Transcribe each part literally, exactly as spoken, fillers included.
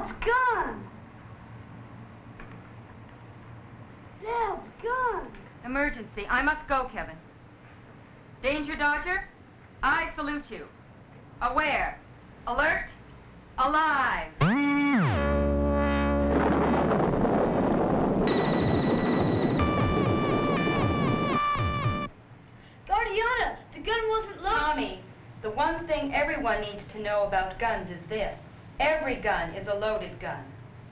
Dad's gun! Dad's gun! Emergency. I must go, Kevin. Danger Dodger, I salute you. Aware. Alert. Alive. Guardiana, the gun wasn't loaded. Tommy, the one thing everyone needs to know about guns is this. Every gun is a loaded gun.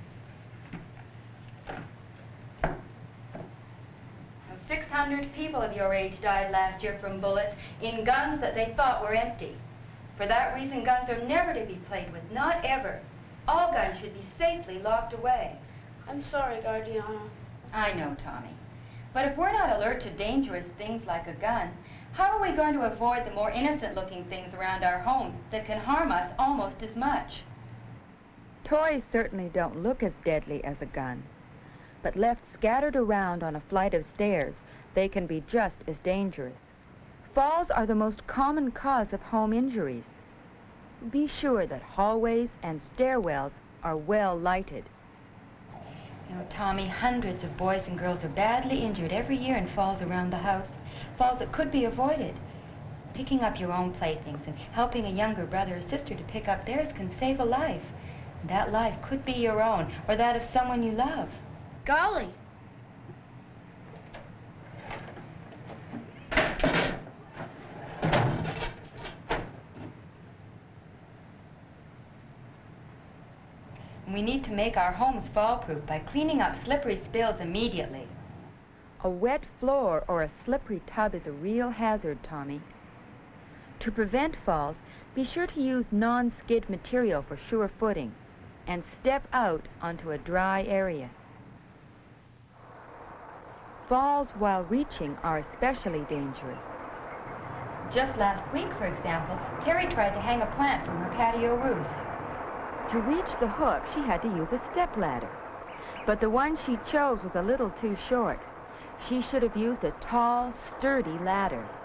six hundred people of your age died last year from bullets in guns that they thought were empty. For that reason, guns are never to be played with, not ever. All guns should be safely locked away. I'm sorry, Guardiana. I know, Tommy. But if we're not alert to dangerous things like a gun, how are we going to avoid the more innocent-looking things around our homes that can harm us almost as much? Toys certainly don't look as deadly as a gun, but left scattered around on a flight of stairs, they can be just as dangerous. Falls are the most common cause of home injuries. Be sure that hallways and stairwells are well lighted. You know, Tommy, hundreds of boys and girls are badly injured every year in falls around the house. Falls that could be avoided. Picking up your own playthings and helping a younger brother or sister to pick up theirs can save a life. And that life could be your own or that of someone you love. Golly. We need to make our homes fall-proof by cleaning up slippery spills immediately. A wet floor or a slippery tub is a real hazard, Tommy. To prevent falls, be sure to use non-skid material for sure footing and step out onto a dry area. Falls while reaching are especially dangerous. Just last week, for example, Terry tried to hang a plant from her patio roof. To reach the hook, she had to use a stepladder. But the one she chose was a little too short. She should have used a tall, sturdy ladder.